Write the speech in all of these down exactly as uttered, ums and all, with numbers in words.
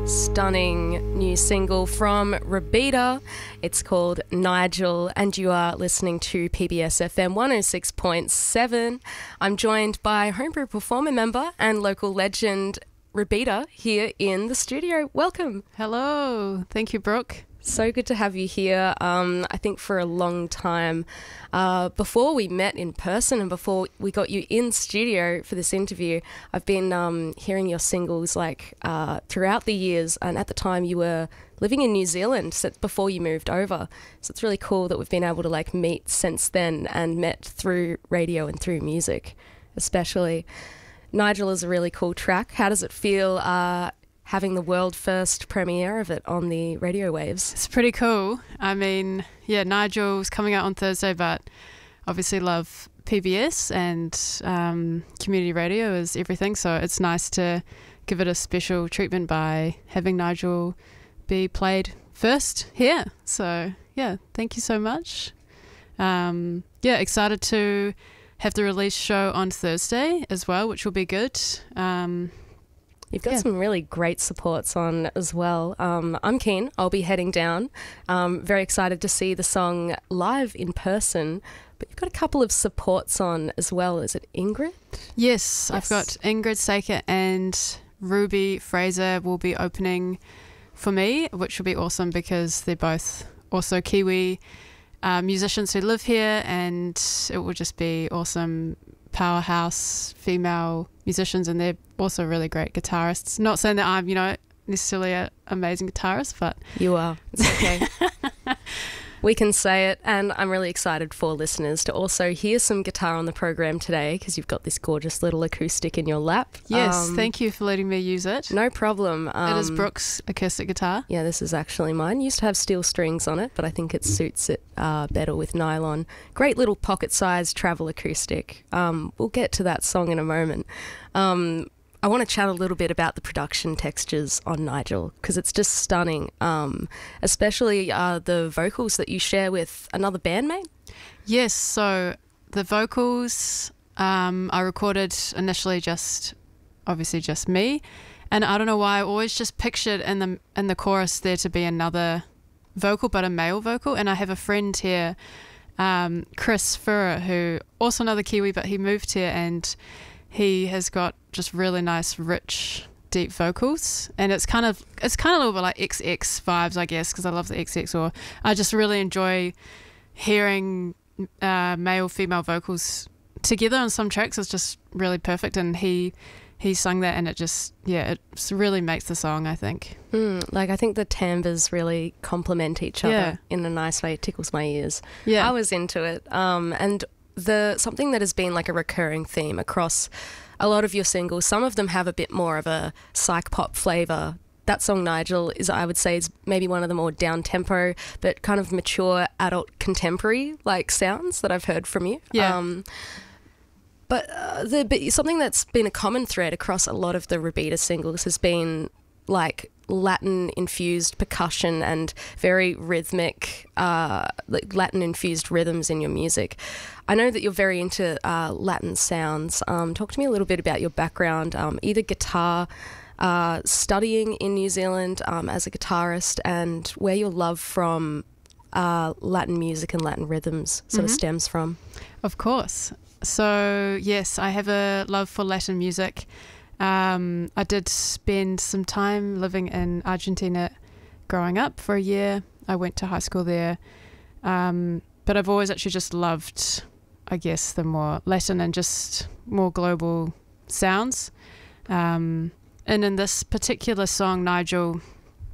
Stunning new single from Rabida. It's called Nigel, and you are listening to P B S F M one oh six point seven. I'm joined by Homebrew Performer member and local legend Rabida here in the studio. Welcome. Hello. Thank you, Brooke. So good to have you here. Um, I think for a long time, uh, before we met in person and before we got you in studio for this interview, I've been um, hearing your singles like uh, throughout the years. And at the time, you were living in New Zealand so before you moved over. So it's really cool that we've been able to like meet since then and met through radio and through music, especially. Nigel is a really cool track. How does it feel? Uh, having the world first premiere of it on the radio waves? It's pretty cool. I mean, yeah, Nigel's coming out on Thursday, but obviously love P B S and um, community radio is everything. So it's nice to give it a special treatment by having Nigel be played first here. So yeah, thank you so much. Um, yeah, excited to have the release show on Thursday as well, which will be good. Um, You've got yeah. some really great supports on as well. Um, I'm keen. I'll be heading down. Um, very excited to see the song live in person. But you've got a couple of supports on as well. Is it Ingrid? Yes, Yes. I've got Ingrid Saker and Ruby Fraser will be opening for me, which will be awesome because they're both also Kiwi uh, musicians who live here, and it will just be awesome powerhouse female musicians, and they're also really great guitarists. Not saying that I'm, you know, necessarily an amazing guitarist, but you are. It's okay. We can say it, and I'm really excited for listeners to also hear some guitar on the program today because you've got this gorgeous little acoustic in your lap. Yes, um, thank you for letting me use it. No problem. Um, it is Brooke's acoustic guitar. Yeah, this is actually mine. Used to have steel strings on it, but I think it suits it uh, better with nylon. Great little pocket-sized travel acoustic. Um, we'll get to that song in a moment. Um, I want to chat a little bit about the production textures on Nigel because it's just stunning, um, especially uh, the vocals that you share with another bandmate. Yes, so the vocals um, I recorded initially just, obviously just me, and I don't know why I always just pictured in the in the chorus there to be another vocal, but a male vocal, and I have a friend here, um, Chris Furrer, who also another Kiwi, but he moved here and he has got just really nice, rich, deep vocals, and it's kind of it's kind of a little bit like X X vibes, I guess, because I love the X X. Or I just really enjoy hearing uh, male, female vocals together on some tracks. It's just really perfect, and he he sung that, and it just yeah, it really makes the song, I think. Mm, like I think the timbres really complement each other Yeah. in a nice way. It tickles my ears. Yeah, I was into it, um, and the something that has been like a recurring theme across a lot of your singles. Some of them have a bit more of a psych pop flavour. That song Nigel is, I would say, is maybe one of the more down tempo, but kind of mature adult contemporary like sounds that I've heard from you. Yeah. Um, but uh, the but something that's been a common thread across a lot of the Rabida singles has been like Latin infused percussion and very rhythmic, uh, like Latin infused rhythms in your music. I know that you're very into uh, Latin sounds. Um, talk to me a little bit about your background, um, either guitar, uh, studying in New Zealand um, as a guitarist, and where your love from uh, Latin music and Latin rhythms sort Mm-hmm. of stems from. of course. So yes, I have a love for Latin music. Um, I did spend some time living in Argentina growing up for a year. I went to high school there. Um, but I've always actually just loved, I guess, the more Latin and just more global sounds. Um, and in this particular song, Nigel,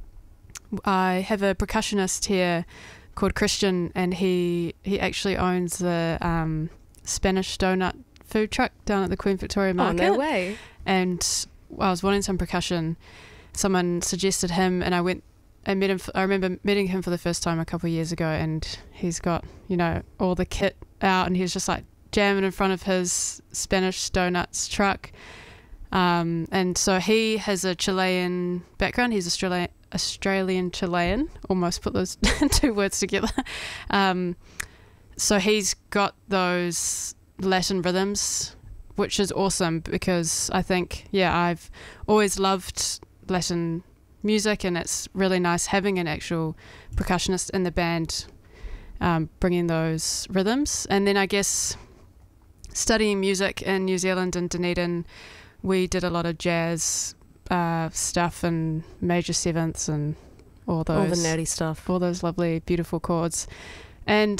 I have a percussionist here called Christian, and he, he actually owns the um, Spanish donut food truck down at the Queen Victoria Market. Oh, no way. And I was wanting some percussion. Someone suggested him, and I went and met him. For, I remember meeting him for the first time a couple of years ago, and he's got, you know, all the kit out, and he's just like jamming in front of his Spanish donuts truck. Um, and so he has a Chilean background. He's Australian, Australian Chilean. Almost put those two words together. Um, so he's got those Latin rhythms, which is awesome because I think, yeah, I've always loved Latin music, and it's really nice having an actual percussionist in the band, um, bringing those rhythms. And then I guess studying music in New Zealand and Dunedin, we did a lot of jazz uh, stuff and major sevenths and all those all the nerdy stuff, all those lovely, beautiful chords. And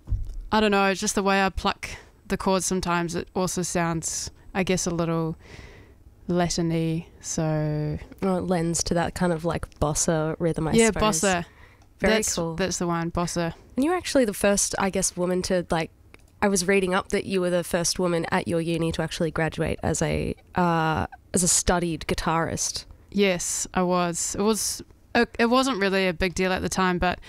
I don't know, just the way I pluck the chords sometimes, it also sounds, I guess, a little Latin-y. So well, it lends to that kind of like bossa rhythm, I yeah, suppose. bossa. Very that's, cool. That's the one, bossa. And you were actually the first, I guess, woman to like. I was reading up that you were the first woman at your uni to actually graduate as a uh, as a studied guitarist. Yes, I was. It was. It wasn't really a big deal at the time, but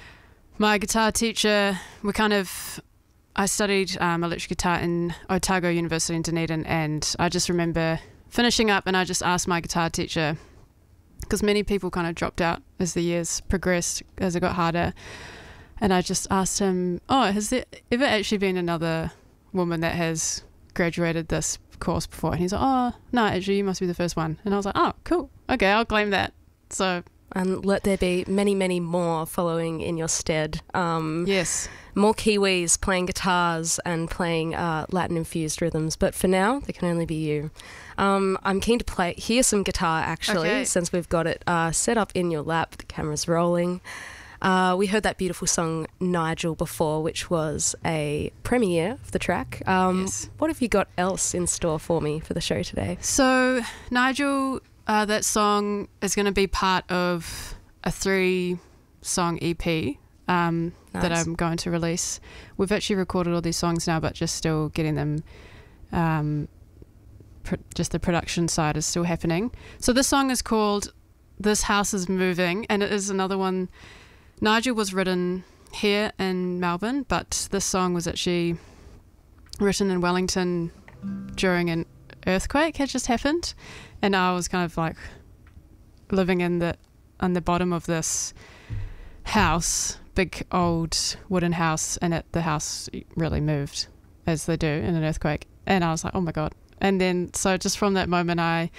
my guitar teacher, we kind of. I studied um, electric guitar in Otago University in Dunedin, and I just remember finishing up, and I just asked my guitar teacher, because many people kind of dropped out as the years progressed, as it got harder. And I just asked him, oh, has there ever actually been another woman that has graduated this course before? And he's like, oh, no, actually, you must be the first one. And I was like, oh, cool. Okay, I'll claim that. So, and let there be many, many more following in your stead. Um, yes. More Kiwis playing guitars and playing uh, Latin-infused rhythms. But for now, there can only be you. Um, I'm keen to play hear some guitar, actually, okay. since we've got it uh, set up in your lap. The camera's rolling. Uh, we heard that beautiful song Nigel before, which was a premiere of the track. Um, yes. What have you got else in store for me for the show today? So Nigel, uh, that song is going to be part of a three-song E P um, nice. that I'm going to release. We've actually recorded all these songs now, but just still getting them. Um, pr- just the production side is still happening. So this song is called "This House Is Moving," and it is another one. Nigel was written here in Melbourne, but this song was actually written in Wellington during an earthquake had just happened, and I was kind of like living in the on the bottom of this house, big old wooden house, and it, the house really moved, as they do in an earthquake, and I was like, oh my god. And then so just from that moment I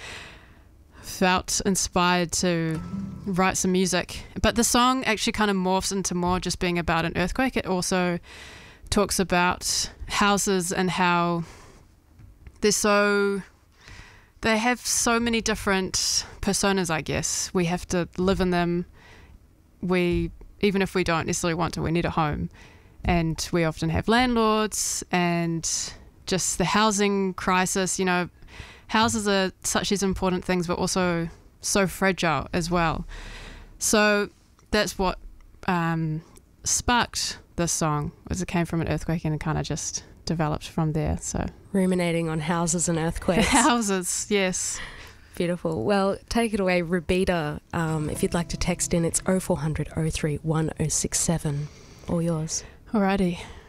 felt inspired to write some music. But the song actually kind of morphs into more just being about an earthquake. It also talks about houses and how they're so they have so many different personas, I guess. We have to live in them. We even if we don't necessarily want to, we need a home. And we often have landlords and just the housing crisis, you know. Houses are such these important things, but also so fragile as well. So that's what um, sparked this song, was it came from an earthquake and it kind of just developed from there. So ruminating on houses and earthquakes. Houses, yes. Beautiful. Well, take it away, Rubita. Um, if you'd like to text in, it's oh four hundred oh three one oh six seven. All yours. Alrighty.